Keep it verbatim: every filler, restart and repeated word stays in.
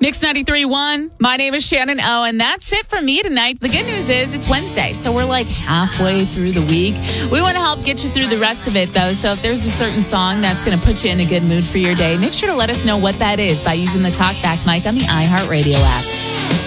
Mix ninety-three point one. My name is Shannon O, and that's it for me tonight. The good news is it's Wednesday, so we're like halfway through the week. We want to help get you through the rest of it, though. So if there's a certain song that's going to put you in a good mood for your day, make sure to let us know what that is by using the TalkBack mic on the iHeartRadio app.